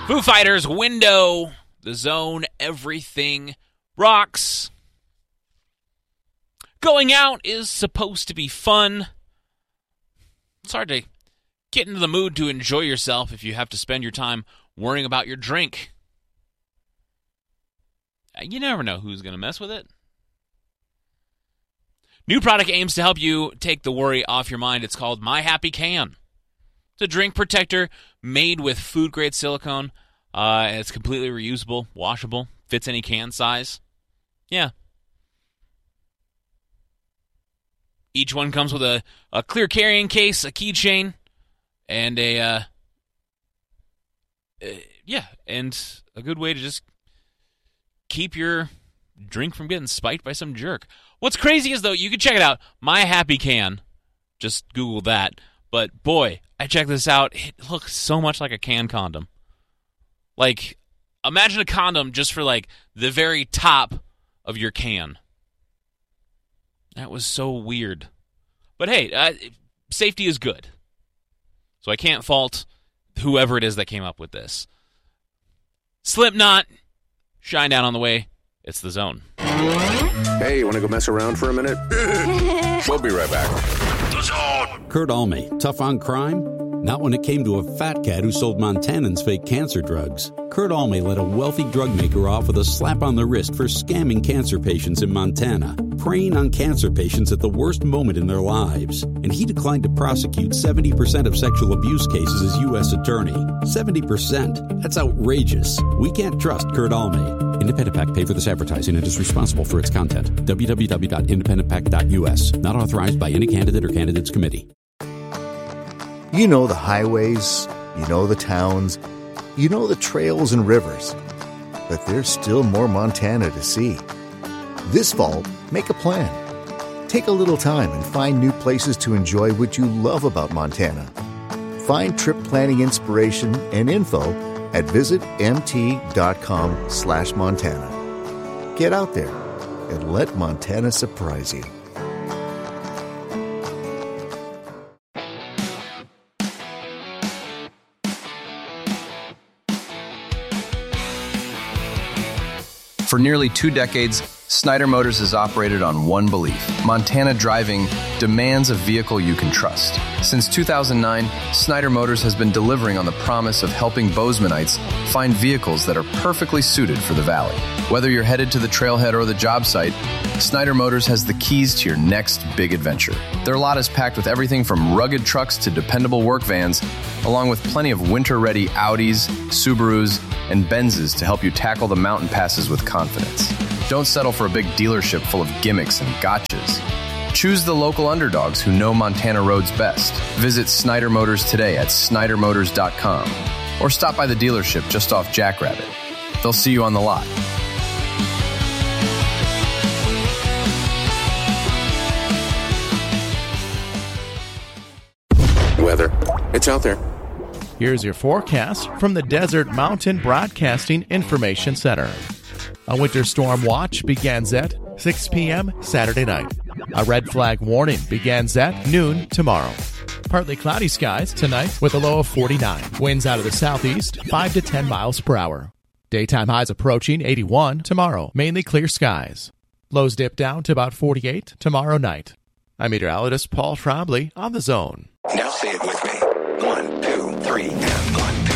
Foo Fighters, Window, The Zone, Everything Rocks. Going out is supposed to be fun. It's hard to get into the mood to enjoy yourself if you have to spend your time worrying about your drink. You never know who's going to mess with it. New product aims to help you take the worry off your mind. It's called My Happy Can. It's a drink protector made with food-grade silicone. And it's completely reusable, washable, fits any can size. Yeah. Each one comes with a clear carrying case, a keychain, and and a good way to just keep your drink from getting spiked by some jerk. What's crazy is, though, you can check it out. My Happy Can. Just Google that. But, boy, I checked this out. It looks so much like a can condom. Like, imagine a condom just for, like, the very top of your can. That was so weird. But, hey, safety is good. So I can't fault whoever it is that came up with this. Slipknot, Shinedown on the way. It's The Zone. Hey, you want to go mess around for a minute? We'll be right back. The Zone! Kurt Alme, tough on crime? Not when it came to a fat cat who sold Montanans fake cancer drugs. Kurt Alme let a wealthy drug maker off with a slap on the wrist for scamming cancer patients in Montana, preying on cancer patients at the worst moment in their lives. And he declined to prosecute 70% of sexual abuse cases as U.S. attorney. 70%? That's outrageous. We can't trust Kurt Alme. Independent PAC paid for this advertising and is responsible for its content. www.independentpac.us. Not authorized by any candidate or candidates committee. You know the highways, you know the towns, you know the trails and rivers. But there's still more Montana to see. This fall, make a plan. Take a little time and find new places to enjoy what you love about Montana. Find trip planning inspiration and info at visitmt.com/Montana. Get out there and let Montana surprise you. For nearly 2 decades, Snyder Motors has operated on one belief: Montana driving demands a vehicle you can trust. Since 2009, Snyder Motors has been delivering on the promise of helping Bozemanites find vehicles that are perfectly suited for the valley. Whether you're headed to the trailhead or the job site, Snyder Motors has the keys to your next big adventure. Their lot is packed with everything from rugged trucks to dependable work vans, along with plenty of winter-ready Audis, Subarus, and Benzes to help you tackle the mountain passes with confidence. Don't settle for a big dealership full of gimmicks and gotchas. Choose the local underdogs who know Montana roads best. Visit Snyder Motors today at snydermotors.com or stop by the dealership just off Jackrabbit. They'll see you on the lot. Weather. It's out there. Here's your forecast from the Desert Mountain Broadcasting Information Center. A winter storm watch begins at 6 p.m. Saturday night. A red flag warning begins at noon tomorrow. Partly cloudy skies tonight with a low of 49. Winds out of the southeast, 5 to 10 miles per hour. Daytime highs approaching 81 tomorrow. Mainly clear skies. Lows dip down to about 48 tomorrow night. I'm meteorologist Paul Trombley on The Zone. Now say it with me. 1, 2, 3, and 1, 2.